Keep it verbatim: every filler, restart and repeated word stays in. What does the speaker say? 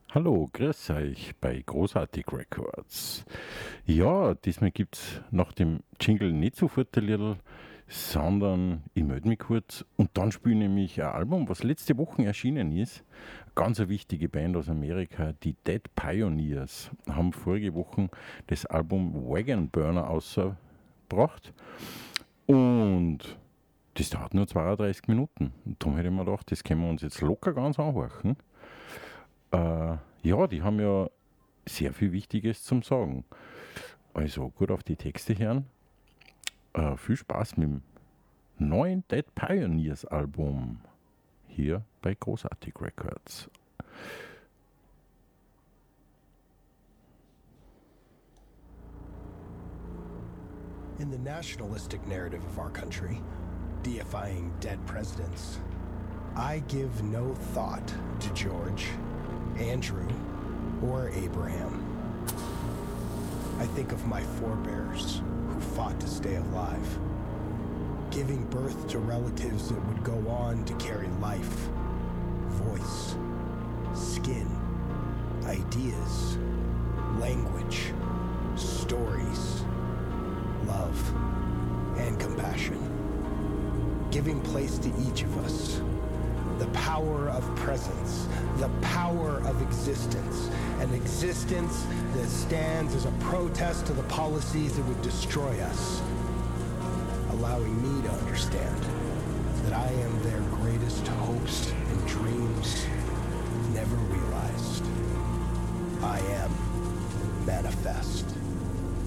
Hallo, grüß euch bei Großartig Records. Ja, diesmal gibt's nach dem Jingle nicht sofort ein Liedl, sondern ich melde mich kurz und dann spiele ich nämlich ein Album, was letzte Woche erschienen ist. Eine ganz eine wichtige Band aus Amerika, die Dead Pioneers, haben vorige Woche das Album Wagon Burner ausgebracht und das dauert nur zweiunddreißig Minuten. Und darum hätte ich mir gedacht, das können wir uns jetzt locker ganz anhorchen. Äh, ja, die haben ja sehr viel Wichtiges zum Sagen. Also gut auf die Texte hören. Äh, viel Spaß mit dem neuen Dead Pioneers Album hier bei Großartig Records. In the nationalistic narrative of our country, deifying dead presidents, I give no thought to George, Andrew, or Abraham. I think of my forebears who fought to stay alive, giving birth to relatives that would go on to carry life, voice, skin, ideas, language, stories, love, and compassion, giving place to each of us. The power of presence, the power of existence, an existence that stands as a protest to the policies that would destroy us, allowing me to understand that I am their greatest hopes and dreams never realized. I am manifest.